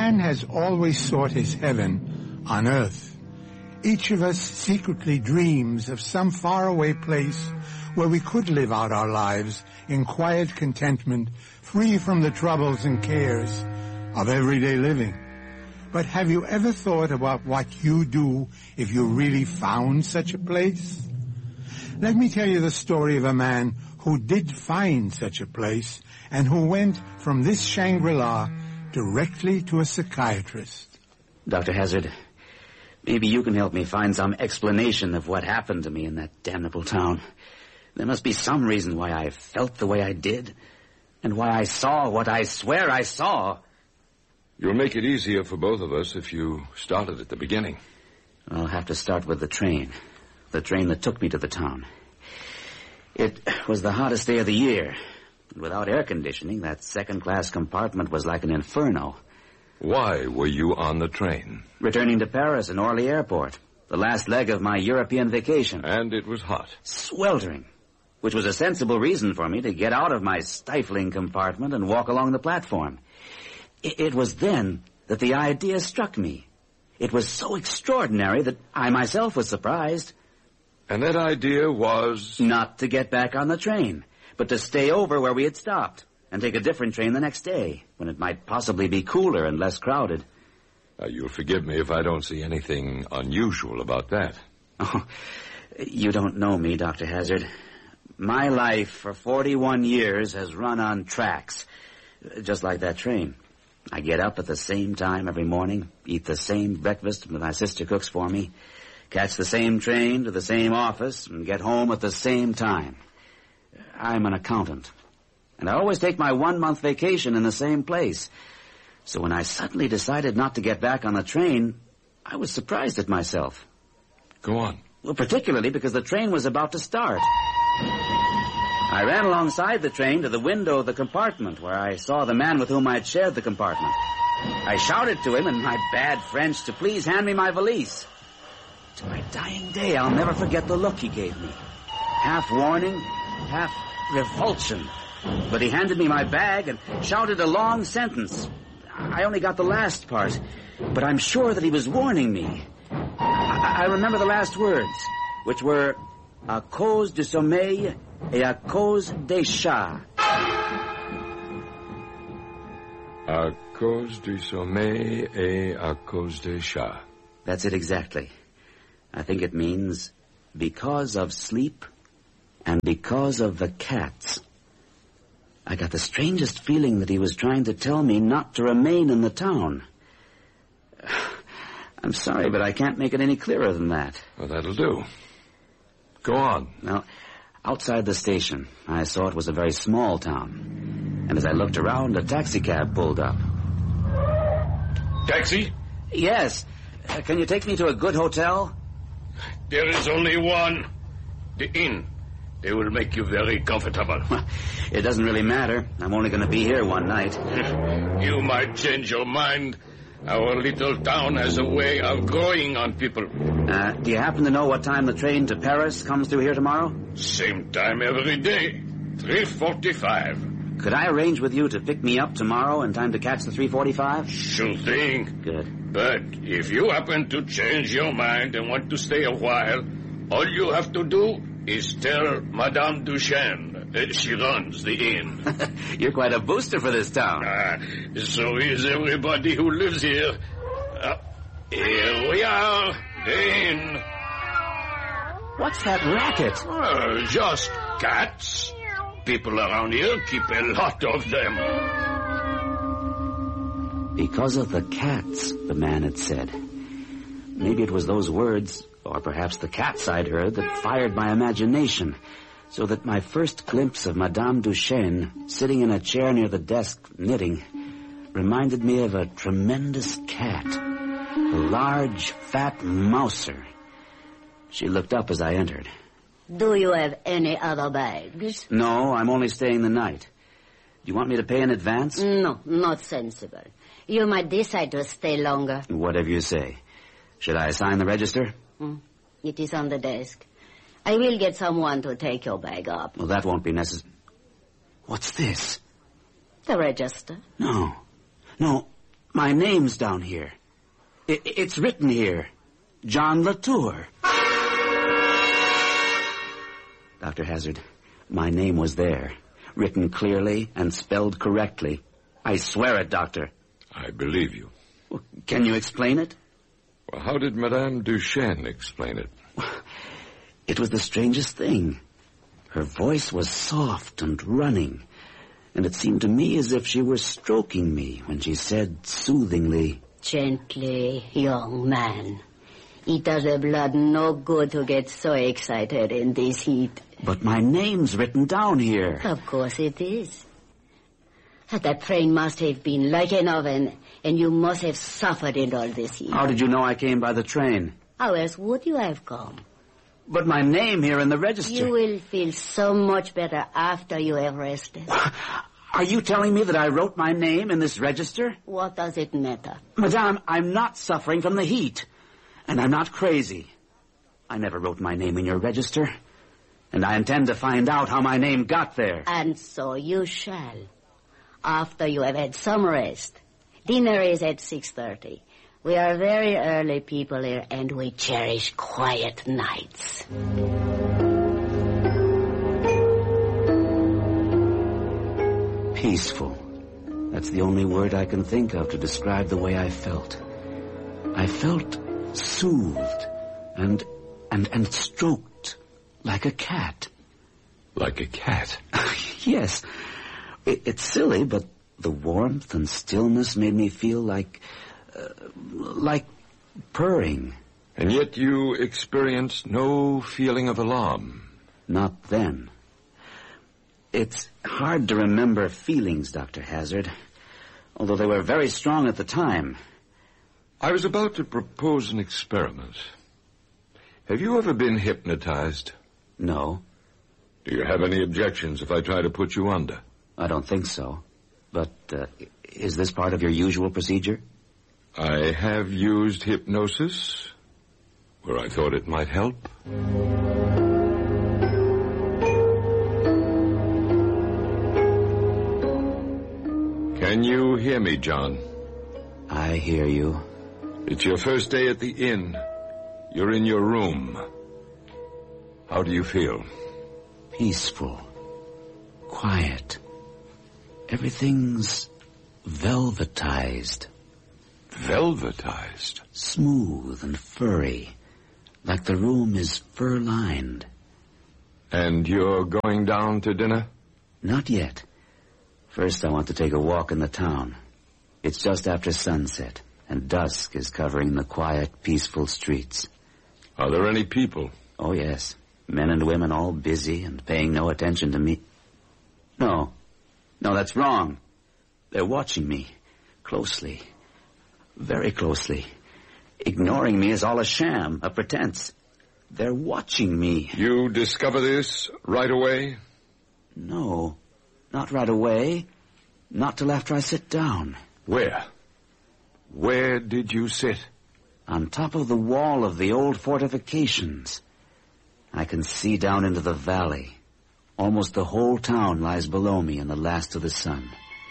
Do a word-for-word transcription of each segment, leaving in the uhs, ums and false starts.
Man has always sought his heaven on earth. Each of us secretly dreams of some faraway place where we could live out our lives in quiet contentment, free from the troubles and cares of everyday living. But have you ever thought about what you do if you really found such a place? Let me tell you the story of a man who did find such a place and who went from this Shangri-La directly to a psychiatrist. Doctor Hazard, maybe you can help me find some explanation of what happened to me in that damnable town. There must be some reason why I felt the way I did, and why I saw what I swear I saw. You'll make it easier for both of us if you started at the beginning. I'll have to start with the train. The train that took me to the town. It was the hottest day of the year. Without air conditioning, that second-class compartment was like an inferno. Why were you on the train? Returning to Paris and Orly Airport. The last leg of my European vacation. And it was hot. Sweltering. Which was a sensible reason for me to get out of my stifling compartment and walk along the platform. It was then that the idea struck me. It was so extraordinary that I myself was surprised. And that idea was? Not to get back on the train, but to stay over where we had stopped and take a different train the next day, when it might possibly be cooler and less crowded. Uh, you'll forgive me if I don't see anything unusual about that. Oh, you don't know me, Doctor Hazard. My life for forty-one years has run on tracks, just like that train. I get up at the same time every morning, eat the same breakfast that my sister cooks for me, catch the same train to the same office, and get home at the same time. I'm an accountant, and I always take my one-month vacation in the same place. So when I suddenly decided not to get back on the train, I was surprised at myself. Go on. Well, particularly because the train was about to start. I ran alongside the train to the window of the compartment where I saw the man with whom I had shared the compartment. I shouted to him in my bad French to please hand me my valise. To my dying day, I'll never forget the look he gave me. Half warning, half revulsion. But he handed me my bag and shouted a long sentence. I only got the last part, but I'm sure that he was warning me. I, I remember the last words, which were, à cause du sommeil et à cause des chats. À cause du sommeil et à cause des chats. That's it exactly. I think it means because of sleep and because of the cats. I got the strangest feeling that he was trying to tell me not to remain in the town. I'm sorry, but I can't make it any clearer than that. Well, that'll do. Go on. Now, outside the station, I saw it was a very small town. And as I looked around, a taxicab pulled up. Taxi? Yes. Uh, can you take me to a good hotel? There is only one. The inn. They will make you very comfortable. It doesn't really matter. I'm only going to be here one night. You might change your mind. Our little town has a way of growing on people. Uh, do you happen to know what time the train to Paris comes through here tomorrow? Same time every day. three forty-five. Could I arrange with you to pick me up tomorrow in time to catch the three forty-five? Sure thing. Good. But if you happen to change your mind and want to stay a while, all you have to do is tell Madame Duchesne. Uh, she runs the inn. You're quite a booster for this town. Uh, so is everybody who lives here. Uh, here we are, the inn. What's that racket? Uh, just cats. People around here keep a lot of them. Because of the cats, the man had said. Maybe it was those words, or perhaps the cats I'd heard, that fired my imagination, so that my first glimpse of Madame Duchesne, sitting in a chair near the desk, knitting, reminded me of a tremendous cat, a large, fat mouser. She looked up as I entered. Do you have any other bags? No, I'm only staying the night. Do you want me to pay in advance? No, not sensible. You might decide to stay longer. Whatever you say. Should I sign the register? Mm, it is on the desk. I will get someone to take your bag up. Well, that won't be necessary. What's this? The register. No. No. My name's down here. I- it's written here. John Latour. Doctor Hazard, my name was there. Written clearly and spelled correctly. I swear it, Doctor. I believe you. Well, can you explain it? Well, how did Madame Duchesne explain it? It was the strangest thing. Her voice was soft and running, and it seemed to me as if she were stroking me when she said soothingly, Gently, young man. It does the blood no good to get so excited in this heat. But my name's written down here. Of course it is. That train must have been like an oven, and you must have suffered in all this heat. How did you know I came by the train? How else would you have come? But my name here in the register. You will feel so much better after you have rested. Are you telling me that I wrote my name in this register? What does it matter? Madame, I'm not suffering from the heat. And I'm not crazy. I never wrote my name in your register. And I intend to find out how my name got there. And so you shall. After you have had some rest. Dinner is at six thirty. We are very early people here, and we cherish quiet nights. Peaceful. That's the only word I can think of to describe the way I felt. I felt soothed and and and stroked like a cat. Like a cat? Yes. It, it's silly, but the warmth and stillness made me feel like... Uh, like purring. And yet you experienced no feeling of alarm. Not then. It's hard to remember feelings, Doctor Hazard, although they were very strong at the time. I was about to propose an experiment. Have you ever been hypnotized? No. Do you have any objections if I try to put you under? I don't think so. But uh, is this part of your usual procedure? I have used hypnosis where I thought it might help. Can you hear me, John? I hear you. It's your first day at the inn. You're in your room. How do you feel? Peaceful. Quiet. Everything's velvetized. Velvetized? Smooth and furry, like the room is fur-lined. And you're going down to dinner? Not yet. First I want to take a walk in the town. It's just after sunset, and dusk is covering the quiet, peaceful streets. Are there any people? Oh, yes. Men and women all busy and paying no attention to me. No. No, that's wrong. They're watching me. Closely. Very closely. Ignoring me is all a sham, a pretense. They're watching me. You discover this right away? No, not right away. Not till after I sit down. Where? Where did you sit? On top of the wall of the old fortifications. I can see down into the valley. Almost the whole town lies below me in the last of the sun.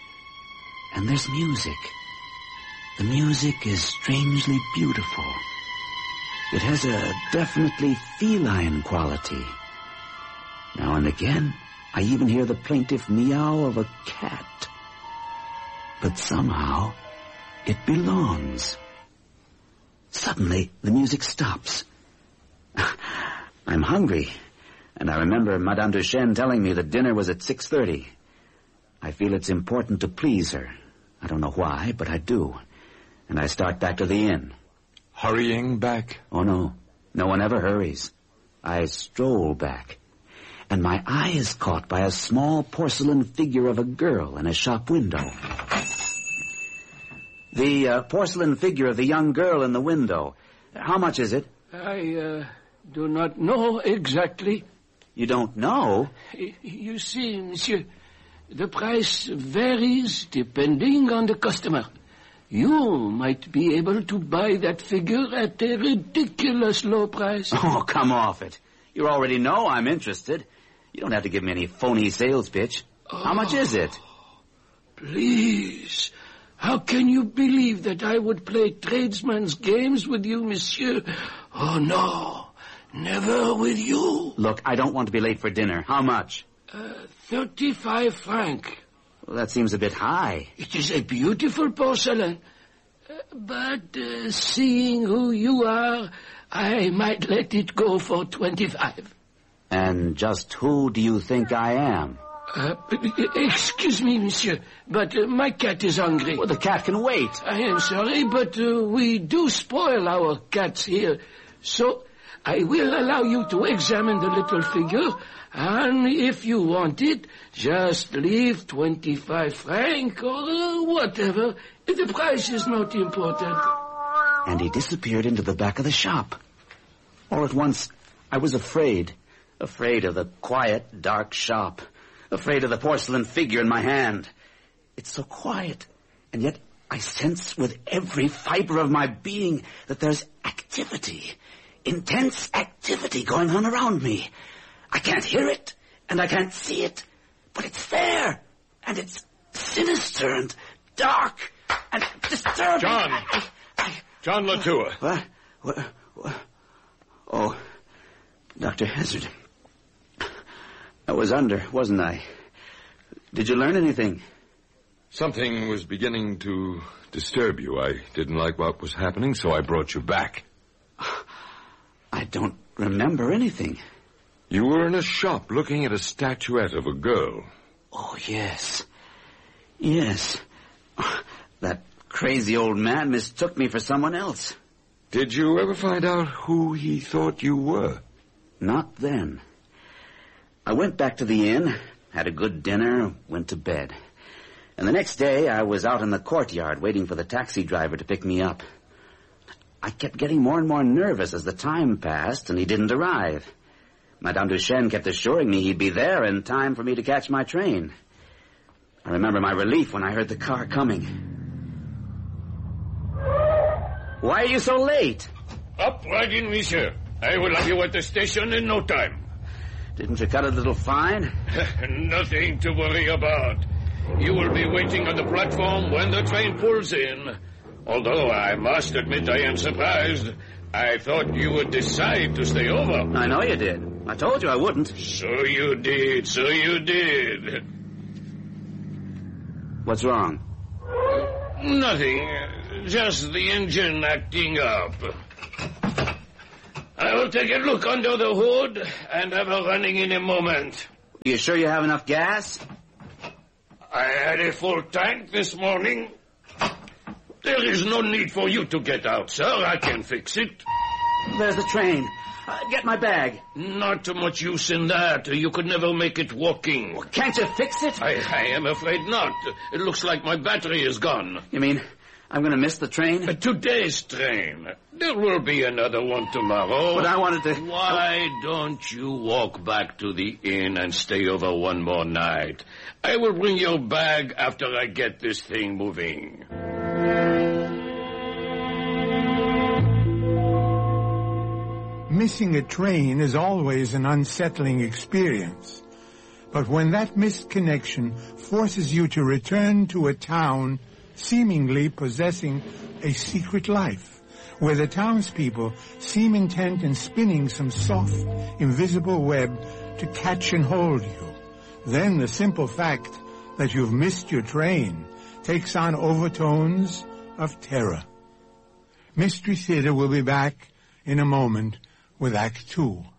And there's music. The music is strangely beautiful. It has a definitely feline quality. Now and again, I even hear the plaintive meow of a cat. But somehow, it belongs. Suddenly, the music stops. I'm hungry, and I remember Madame Duchesne telling me that dinner was at six thirty. I feel it's important to please her. I don't know why, but I do. And I start back to the inn. Hurrying back? Oh, no. No one ever hurries. I stroll back. And my eye is caught by a small porcelain figure of a girl in a shop window. The uh, porcelain figure of the young girl in the window. How much is it? I uh, do not know exactly. You don't know? You see, monsieur, the price varies depending on the customer. You might be able to buy that figure at a ridiculous low price. Oh, come off it. You already know I'm interested. You don't have to give me any phony sales pitch. Oh, how much is it? Please, How can you believe that I would play tradesman's games with you, monsieur? Oh, no. Never with you. Look, I don't want to be late for dinner. How much? Uh, thirty-five francs. Well, that seems a bit high. It is a beautiful porcelain. Uh, but uh, seeing who you are, I might let it go for twenty-five. And just who do you think I am? Uh, excuse me, monsieur, but uh, my cat is hungry. Well, the cat can wait. I am sorry, but uh, we do spoil our cats here. So I will allow you to examine the little figure, and if you want it, just leave twenty-five francs or uh, whatever. The price is not important. And he disappeared into the back of the shop. All at once, I was afraid. Afraid of the quiet, dark shop. Afraid of the porcelain figure in my hand. It's so quiet, and yet I sense with every fiber of my being that there's activity, intense activity going on around me. I can't hear it, and I can't see it, but it's there, and it's sinister and dark and disturbing. John! I, I, I, John Latour. What? What? What? Oh, Doctor Hazard. I was under, wasn't I? Did you learn anything? Something was beginning to disturb you. I didn't like what was happening, so I brought you back. I don't remember anything. You were in a shop looking at a statuette of a girl. Oh, yes. Yes. That crazy old man mistook me for someone else. Did you ever find out who he thought you were? Not then. I went back to the inn, had a good dinner, went to bed. And the next day, I was out in the courtyard waiting for the taxi driver to pick me up. I kept getting more and more nervous as the time passed, and he didn't arrive. Madame Duchesne kept assuring me he'd be there in time for me to catch my train. I remember my relief when I heard the car coming. Why are you so late? Up right in, monsieur. I will have you at the station in no time. Didn't you cut a little fine? Nothing to worry about. You will be waiting on the platform when the train pulls in. Although I must admit I am surprised. I thought you would decide to stay over. I know you did. I told you I wouldn't. So you did, so you did. What's wrong? Nothing. Just the engine acting up. I will take a look under the hood and have her running in a moment. Are you sure you have enough gas? I had a full tank this morning. There is no need for you to get out, sir. I can fix it. There's the train. Uh, get my bag. Not much use in that. You could never make it walking. Well, can't you fix it? I, I am afraid not. It looks like my battery is gone. You mean I'm going to miss the train? Uh, today's train. There will be another one tomorrow. But I wanted to... Why don't you walk back to the inn and stay over one more night? I will bring your bag after I get this thing moving. Missing a train is always an unsettling experience. But when that missed connection forces you to return to a town seemingly possessing a secret life, where the townspeople seem intent in spinning some soft, invisible web to catch and hold you, then the simple fact that you've missed your train takes on overtones of terror. Mystery Theater will be back in a moment with Act Two.